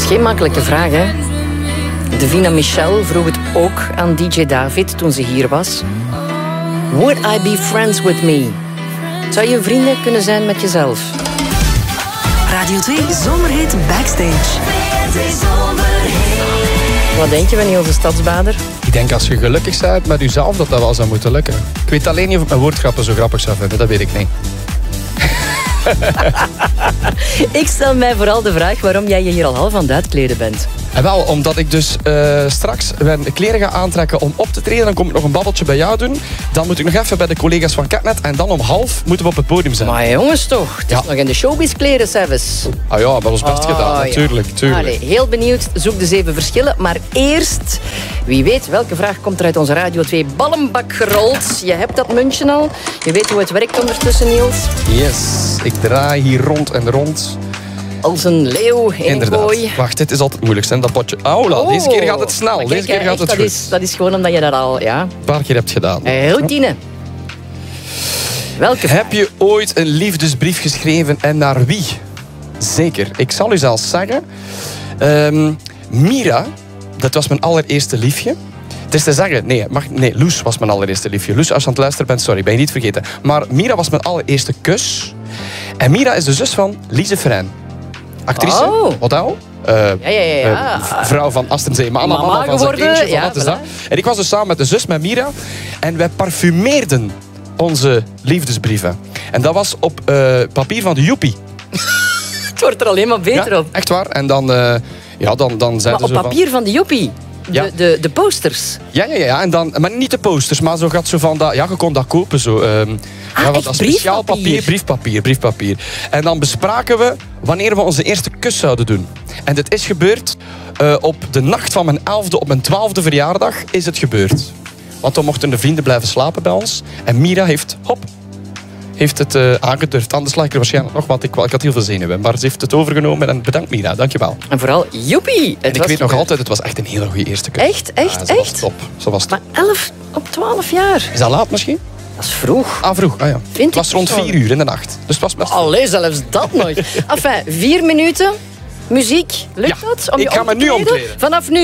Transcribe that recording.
is geen makkelijke vraag, hè? Davina Michel vroeg het ook aan DJ David toen ze hier was. Would I be friends with me? Zou je vrienden kunnen zijn met jezelf? Radio 2 Zomerhit Backstage. Wat denk je van Niels de Stadsbader? Ik denk als je gelukkig bent met jezelf, dat wel zou moeten lukken. Ik weet alleen niet of ik mijn woordgrappen zo grappig zou vinden. Dat weet ik niet. Ik stel mij vooral de vraag waarom jij je hier al half aan het uitkleden bent. En wel, omdat ik dus straks mijn kleren ga aantrekken om op te treden. Dan kom ik nog een babbeltje bij jou doen. Dan moet ik nog even bij de collega's van Catnet. En dan om 1:30 moeten we op het podium zijn. Maar jongens toch, het is nog in de showbiz kleren zelfs. Ah ja, dat was best gedaan, natuurlijk. Ja. Allee, heel benieuwd, zoek de 7 verschillen. Maar eerst, wie weet welke vraag komt er uit onze Radio 2 ballenbak gerold. Je hebt dat muntje al. Je weet hoe het werkt ondertussen, Niels. Yes, ik draai hier rond en rond. Als een leeuw in Inderdaad. een kooi. Wacht, dit is altijd het moeilijkste, hè, dat potje. Aula, deze keer gaat het snel. Kijk, deze keer gaat het goed. Dat is gewoon omdat je dat al, ja. Een paar keer hebt gedaan. Routine. Welke vraag? Heb je ooit een liefdesbrief geschreven en naar wie? Zeker. Ik zal u zelfs zeggen. Mira, dat was mijn allereerste liefje. Het is te zeggen, nee, Loes was mijn allereerste liefje. Loes, als je aan het luisteren bent, sorry, ben je niet vergeten. Maar Mira was mijn allereerste kus. En Mira is de zus van Lise Ferijn. Actrice, model. Vrouw van Astenzee, mama van zijn kindje. Ja, wat is dat? En ik was dus samen met de zus, met Mira. En wij parfumeerden onze liefdesbrieven. En dat was op papier van de Joepie. Het wordt er alleen maar beter op. Echt waar. En dan zeiden ze Maar op papier van de Joepie? Ja. De posters? Ja. En dan, maar niet de posters, maar zo gaat zo van dat... Ja, je kon dat kopen zo. Echt speciaal papier, briefpapier. En dan bespraken we wanneer we onze eerste kus zouden doen. En dit is gebeurd op de nacht van mijn 11e op mijn 12e verjaardag is het gebeurd. Want dan mochten de vrienden blijven slapen bij ons. En Mira heeft het aangedurfd. Anders lag ik er waarschijnlijk nog, want ik had heel veel zenuwen. Maar ze heeft het overgenomen en bedankt Mira, dankjewel. En vooral joepie. En ik weet nog altijd, het was echt een hele goede eerste kus. Echt? Ze was top. Ze was top. Maar 11 op 12 jaar? Is dat laat misschien? Dat is vroeg. Vroeg. Ah ja. Vind het was rond 4 uur in de nacht. Dus het was best... Allee, zelfs dat nog. Enfin, 4 minuten. Muziek. Lukt dat? Ik ga me nu omkleden. Vanaf nu.